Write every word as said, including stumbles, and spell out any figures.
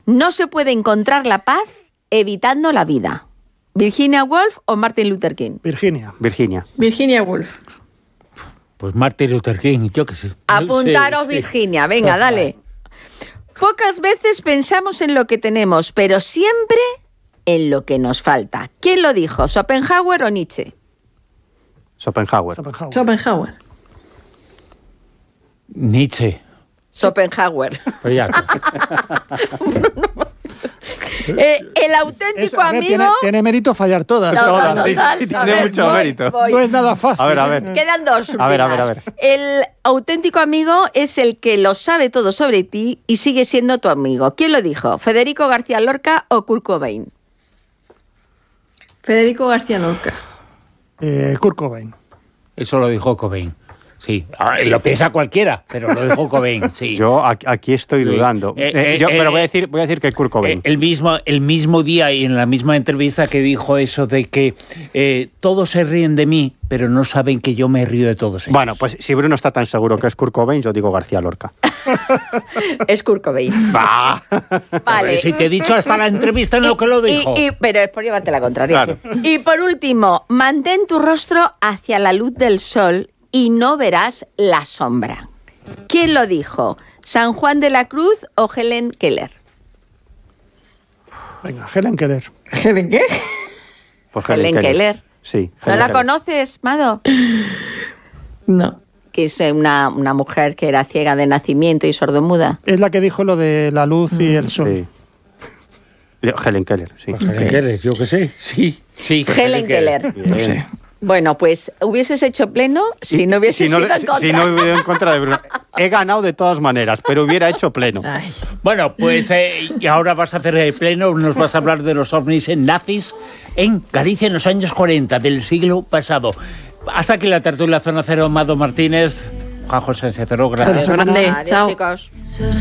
No se puede encontrar la paz evitando la vida. ¿Virginia Woolf o Martin Luther King? Virginia. Virginia. Virginia Woolf. Pues Martin Luther King, yo qué sé. Apuntaros, Sí, sí. Virginia, venga, dale. Pocas veces pensamos en lo que tenemos, pero siempre en lo que nos falta. ¿Quién lo dijo, Schopenhauer o Nietzsche? Schopenhauer. Schopenhauer. Schopenhauer. Nietzsche. Schopenhauer. Pues ya está. Eh, el auténtico Es- a ver, amigo... tiene, tiene mérito fallar todas. No, no, Todas, no, sí, no, sí, no, a tiene ver, mucho voy, mérito. voy. No es nada fácil. A ver, a ver. Quedan dos A ver, a ver, a últimas. ver. El auténtico amigo es el que lo sabe todo sobre ti y sigue siendo tu amigo. ¿Quién lo dijo? ¿Federico García Lorca o Kurt Cobain? Federico García Lorca. Eh, Kurt Cobain. Eso lo dijo Cobain. Sí, ah, lo piensa cualquiera, pero lo dijo Cobain, sí. Yo aquí, aquí estoy Sí. dudando. Eh, Eh, eh, yo, eh, pero voy a eh, decir, voy a decir que Kurt Cobain. Eh, el, mismo, el mismo día y en la misma entrevista que dijo eso de que eh, todos se ríen de mí, pero no saben que yo me río de todos ellos. Bueno, pues si Bruno está tan seguro que es Kurt Cobain, yo digo García Lorca. Es Kurt Cobain. ¡Bah! Vale. Si te he dicho hasta la entrevista en lo que lo Y- dijo. y- pero es por llevarte la contraria. Claro. Y por último, mantén tu rostro hacia la luz del sol y no verás la sombra. ¿Quién lo dijo? ¿San Juan de la Cruz o Helen Keller? Venga, Helen Keller. ¿De qué? Pues Helen Keller. Sí. ¿No Helen la Keller. conoces, Mado? No. Que es una, una mujer que era ciega de nacimiento y sordomuda. Es la que dijo lo de la luz y el sol. Sí. Yo, Helen Keller, sí. Pues Helen Keller, yo qué sé, sí, sí. Helen Keller. Bien. No sé. Bueno, pues hubieses hecho pleno si no hubieses si no, ido en contra. si no hubiera ido en contra de Bruno. He ganado de todas maneras, pero hubiera hecho pleno. Ay. Bueno, pues eh, y ahora vas a hacer el pleno, nos vas a hablar de los ovnis en nazis en Galicia en los años cuarenta del siglo pasado. Hasta aquí la tertulia Zona Cero, Mado Martínez, Juan José Cero, gracias. Beso grande. Adiós, Chao. chicos.